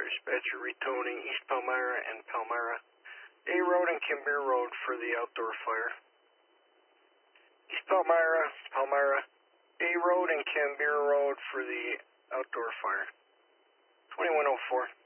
dispatcher retoning East Palmyra and Palmyra. Day Road and Kimbeer Road for the outdoor fire. East Palmyra, Palmyra, Day Road and Kimbeer Road for the outdoor fire. 2104.